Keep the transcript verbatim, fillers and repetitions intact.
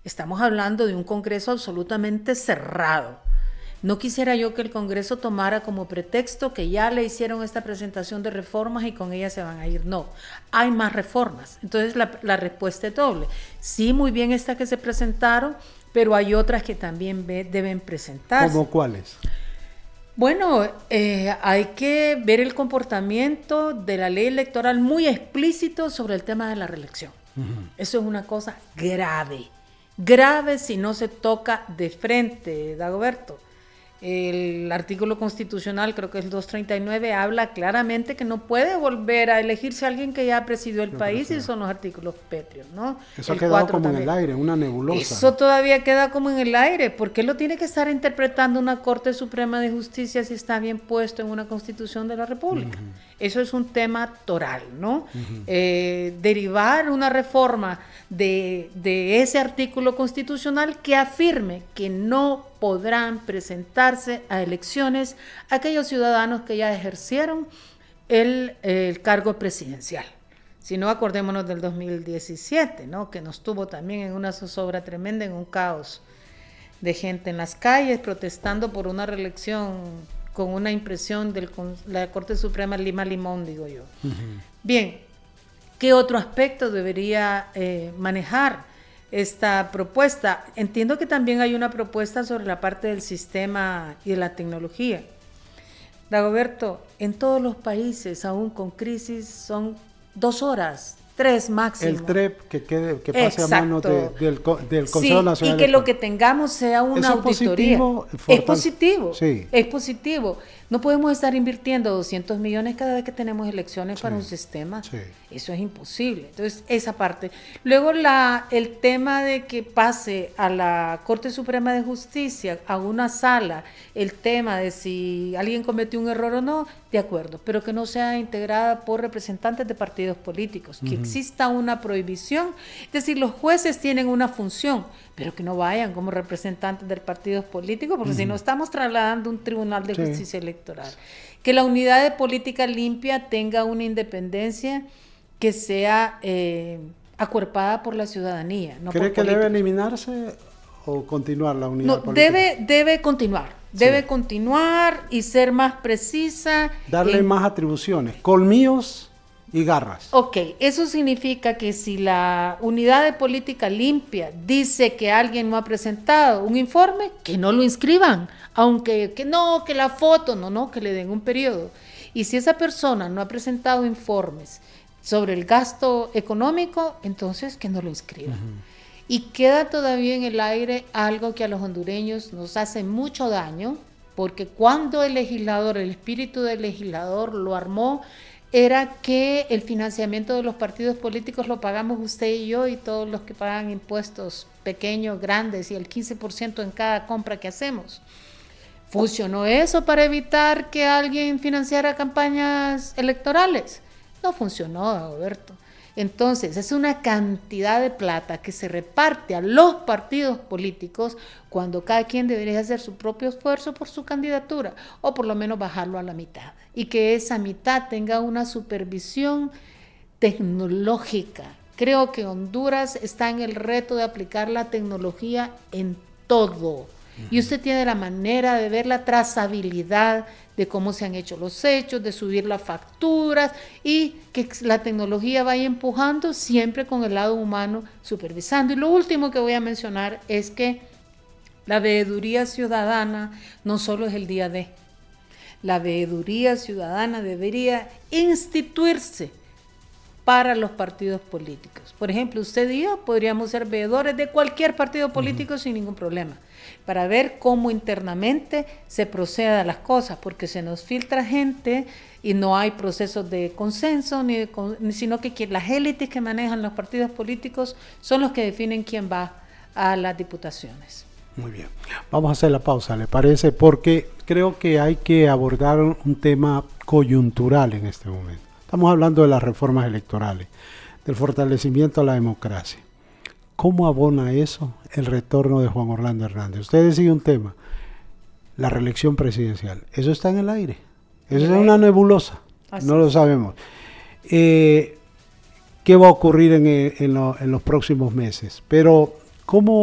Estamos hablando de un Congreso absolutamente cerrado. No quisiera yo que el Congreso tomara como pretexto que ya le hicieron esta presentación de reformas y con ellas se van a ir. No, hay más reformas. Entonces la, la respuesta es doble. Sí, muy bien estas que se presentaron, pero hay otras que también ve, deben presentarse. ¿Cómo cuáles? Bueno, eh, hay que ver el comportamiento de la ley electoral muy explícito sobre el tema de la reelección. Uh-huh. Eso es una cosa grave. Grave si no se toca de frente, Dagoberto. El artículo constitucional, creo que es el doscientos treinta y nueve, habla claramente que no puede volver a elegirse a alguien que ya presidió el no, país y son los artículos pétreos, ¿no? Eso el ha quedado como también. En el aire, una nebulosa. Eso todavía queda como en el aire. ¿Por qué lo tiene que estar interpretando una Corte Suprema de Justicia si está bien puesto en una Constitución de la República? Uh-huh. Eso es un tema toral, ¿no? Uh-huh. Eh, derivar una reforma de, de ese artículo constitucional que afirme que no podrán presentarse a elecciones aquellos ciudadanos que ya ejercieron el, el cargo presidencial. Si no, acordémonos del dos mil diecisiete, ¿no? Que nos tuvo también en una zozobra tremenda, en un caos de gente en las calles protestando por una reelección con una impresión de la Corte Suprema Lima Limón, digo yo. Uh-huh. Bien, ¿qué otro aspecto debería eh, manejar esta propuesta? Entiendo que también hay una propuesta sobre la parte del sistema y de la tecnología. Dagoberto, en todos los países, aún con crisis, son dos horas, tres máximo. El T R E P que, quede, que pase Exacto. a manos de, del, del Consejo sí, Nacional. Y que lo que tengamos sea una auditoría. Positivo, es positivo, sí. es positivo. No podemos estar invirtiendo doscientos millones cada vez que tenemos elecciones sí. para un sistema. Sí. Eso es imposible. Entonces, esa parte. Luego, la, el tema de que pase a la Corte Suprema de Justicia, a una sala, el tema de si alguien cometió un error o no, de acuerdo, pero que no sea integrada por representantes de partidos políticos, que uh-huh. exista una prohibición. Es decir, los jueces tienen una función, pero que no vayan como representantes de partidos políticos, porque uh-huh. si no estamos trasladando un tribunal de sí. justicia electoral. Que la unidad de política limpia tenga una independencia que sea eh, acuerpada por la ciudadanía. No ¿Cree por que políticos. Debe eliminarse o continuar la unidad no, política? Debe, debe continuar, debe sí. continuar y ser más precisa. Darle en, más atribuciones, colmillos y garras. Ok, eso significa que si la unidad de política limpia dice que alguien no ha presentado un informe, que no lo inscriban, aunque que no, que la foto, no, no, que le den un periodo. Y si esa persona no ha presentado informes sobre el gasto económico, entonces que no lo inscriban. Uh-huh. Y queda todavía en el aire algo que a los hondureños nos hace mucho daño, porque cuando el legislador, el espíritu del legislador lo armó, era que el financiamiento de los partidos políticos lo pagamos usted y yo y todos los que pagan impuestos pequeños, grandes y el quince por ciento en cada compra que hacemos. ¿Funcionó eso para evitar que alguien financiara campañas electorales? No funcionó, Roberto. Entonces, es una cantidad de plata que se reparte a los partidos políticos cuando cada quien debería hacer su propio esfuerzo por su candidatura o por lo menos bajarlo a la mitad y que esa mitad tenga una supervisión tecnológica. Creo que Honduras está en el reto de aplicar la tecnología en todo. Y usted tiene la manera de ver la trazabilidad de cómo se han hecho los hechos, de subir las facturas y que la tecnología vaya empujando siempre con el lado humano supervisando. Y lo último que voy a mencionar es que la veeduría ciudadana no solo es el día de. La veeduría ciudadana debería instituirse para los partidos políticos. Por ejemplo, usted y yo podríamos ser veedores de cualquier partido político uh-huh. sin ningún problema, para ver cómo internamente se procede a las cosas, porque se nos filtra gente y no hay procesos de consenso, ni de, sino que quien, las élites que manejan los partidos políticos son los que definen quién va a las diputaciones. Muy bien, vamos a hacer la pausa, ¿le parece? Porque creo que hay que abordar un tema coyuntural en este momento. Estamos hablando de las reformas electorales, del fortalecimiento a la democracia. ¿Cómo abona eso el retorno de Juan Orlando Hernández? Usted decía un tema, la reelección presidencial. Eso está en el aire. Eso es una nebulosa. Así no lo sabemos. Eh, ¿Qué va a ocurrir en, en, lo, en los próximos meses? Pero, ¿cómo